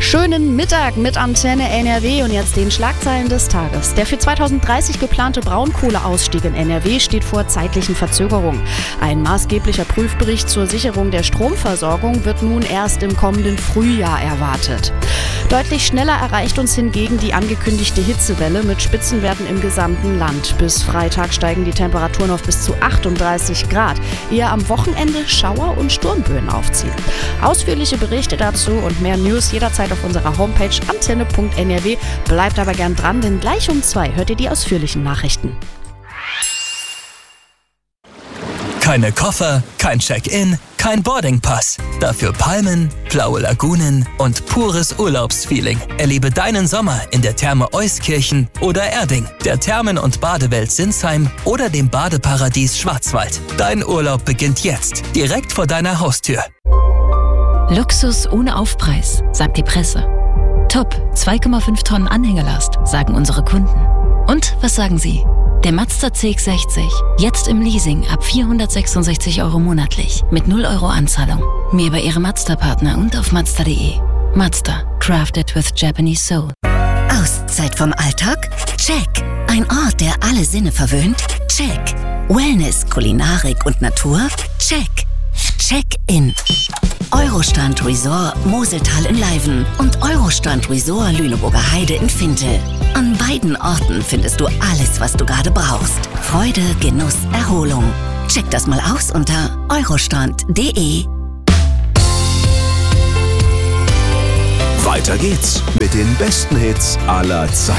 Schönen Mittag mit Antenne NRW und jetzt den Schlagzeilen des Tages. Der für 2030 geplante Braunkohleausstieg in NRW steht vor zeitlichen Verzögerungen. Ein maßgeblicher Prüfbericht zur Sicherung der Stromversorgung wird nun erst im kommenden Frühjahr erwartet. Deutlich schneller erreicht uns hingegen die angekündigte Hitzewelle mit Spitzenwerten im gesamten Land. Bis Freitag steigen die Temperaturen auf bis zu 38 Grad. Eher am Wochenende Schauer und Sturmböen aufziehen. Ausführliche Berichte dazu und mehr News jederzeit auf unserer Homepage antenne.nrw. Bleibt aber gern dran, denn gleich um 2 hört ihr die ausführlichen Nachrichten. Keine Koffer, kein Check-in, kein Boardingpass. Dafür Palmen, blaue Lagunen und pures Urlaubsfeeling. Erlebe deinen Sommer in der Therme Euskirchen oder Erding, der Thermen- und Badewelt Sinsheim oder dem Badeparadies Schwarzwald. Dein Urlaub beginnt jetzt, direkt vor deiner Haustür. Luxus ohne Aufpreis, sagt die Presse. Top, 2,5 Tonnen Anhängelast, sagen unsere Kunden. Und was sagen Sie? Der Mazda CX-60, jetzt im Leasing ab 466 € monatlich, mit 0 € Anzahlung. Mehr über Ihre Mazda-Partner und auf Mazda.de. Mazda, crafted with Japanese soul. Auszeit vom Alltag? Check. Ein Ort, der alle Sinne verwöhnt? Check. Wellness, Kulinarik und Natur? Check. Check-in. Eurostrand Resort Moseltal in Leiven und Eurostrand Resort Lüneburger Heide in Fintel. An beiden Orten findest du alles, was du gerade brauchst. Freude, Genuss, Erholung. Check das mal aus unter eurostrand.de. Weiter geht's mit den besten Hits aller Zeiten.